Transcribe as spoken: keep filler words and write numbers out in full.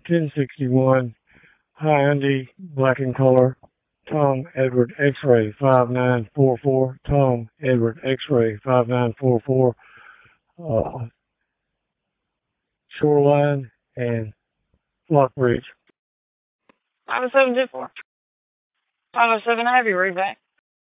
ten sixty-one, Hyundai, black in color, Tom Edward X-ray five nine four four, Tom Edward X-ray five nine four four, uh, Shoreline, and Lockbridge. five oh seven two four. five oh seven, I have your rig back.